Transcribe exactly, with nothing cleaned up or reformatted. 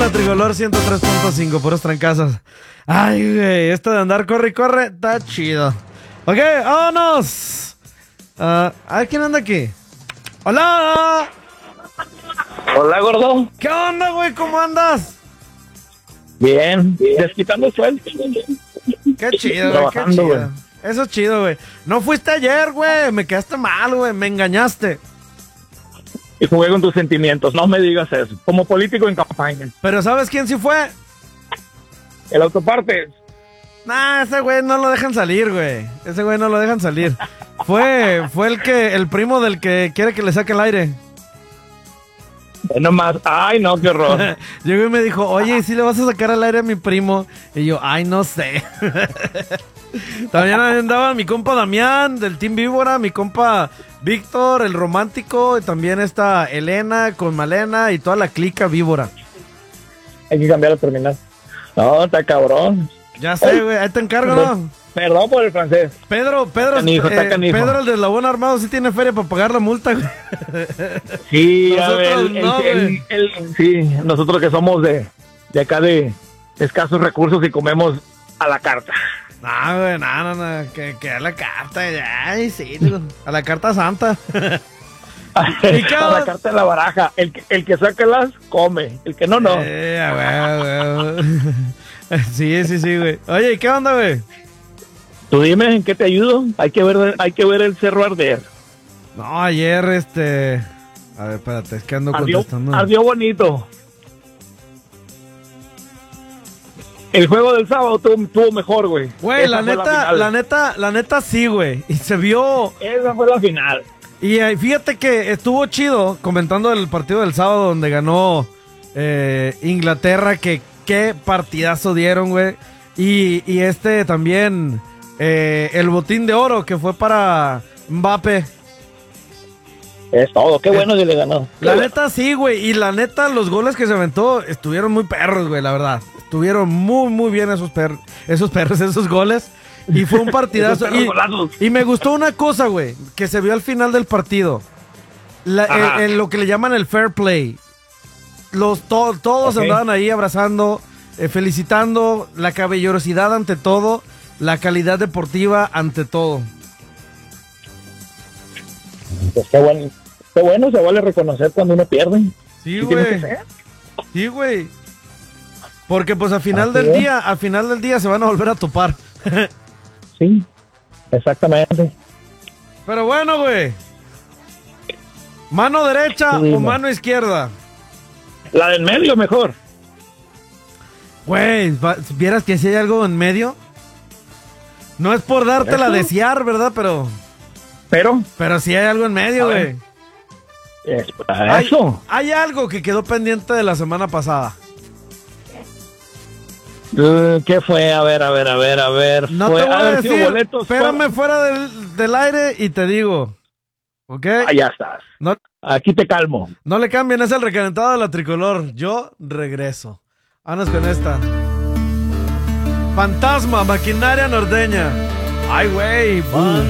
la Tricolor ciento tres punto cinco, puros trancazos. Ay, güey, esto de andar corre y corre está chido. Ok, vámonos. Uh, a ver, ¿quién anda aquí? ¡Hola! Hola, gordo. ¿Qué onda, güey? ¿Cómo andas? Bien, desquitando sueldo. Qué chido, güey, qué chido. Wey. Eso es chido, güey. No fuiste ayer, güey. Me quedaste mal, güey. Me engañaste. Y jugué con tus sentimientos. No me digas eso. Como político en campaña. Pero ¿sabes quién sí fue? El autopartes. Nah, ese güey no lo dejan salir, güey. Ese güey no lo dejan salir. Fue, fue el que, el primo del que quiere que le saque el aire. No más. Ay, no, qué horror. Llegó y me dijo, oye, ¿y si le vas a sacar al aire a mi primo? Y yo, ay, no sé. También andaba mi compa Damián del Team Víbora, mi compa Víctor, el romántico, y también está Elena con Malena y toda la clica Víbora. Hay que cambiar la terminal. No, está cabrón. Ya sé, güey, ahí te encargo, ¿no? Perdón por el francés. Pedro, Pedro, canijo, eh, Pedro, el de Eslabón Armado, sí tiene feria para pagar la multa, güey. Sí, nosotros a ver, el, no, el, el, el, sí, nosotros que somos de, de acá de escasos recursos y comemos a la carta. No, güey, no, no, no, que, que a la carta, ay, sí, digo, a la carta santa. ¿Y qué? A la carta de la baraja, el que, el que saca las come, el que no, no. Eh, güey, güey. Sí, sí, sí, güey. Oye, ¿y qué onda, güey? Tú dime, ¿en qué te ayudo? Hay que ver, hay que ver el cerro arder. No, ayer, este... A ver, espérate, es que ando ardió, contestando. Ardió bonito. El juego del sábado tuvo, tuvo mejor, güey. Güey, la neta, la, la neta, la neta sí, güey. Y se vio... Esa fue la final. Y eh, fíjate que estuvo chido, comentando el partido del sábado donde ganó eh, Inglaterra, que qué partidazo dieron, güey. Y, y este también... Eh, el botín de oro que fue para Mbappé. Es todo, qué bueno que le ganó. La neta sí, güey, y la neta los goles que se aventó estuvieron muy perros, güey, la verdad. Estuvieron muy, muy bien esos perros, esos perros, esos goles. Y fue un partidazo. y, y me gustó una cosa, güey, que se vio al final del partido. La, el, el, lo que le llaman el fair play. Los, to, todos okay. andaban ahí abrazando, eh, felicitando, la caballerosidad ante todo. La calidad deportiva ante todo. Pues qué bueno, qué bueno, se vale reconocer cuando uno pierde. Sí, güey. Sí, güey. Porque pues al final Así del es. día, al final del día se van a volver a topar. Sí, exactamente. Pero bueno, güey. ¿Mano derecha sí, o man. mano izquierda? La del medio mejor. Güey, ¿vieras que si hay algo en medio? No es por dártela a desear, ¿verdad? Pero... Pero... Pero sí hay algo en medio, güey. Es para hay, eso. Hay algo que quedó pendiente de la semana pasada. Uh, ¿Qué fue? A ver, a ver, a ver, a ver. No fue, te voy a, a ver, decir, boletos, espérame fue... fuera del, del aire y te digo. ¿Ok? Ah, ya estás. No, Aquí te calmo. No le cambien, es el recalentado de la Tricolor. Yo regreso. Vámonos con esta. Fantasma, maquinaria norteña. Ay, güey.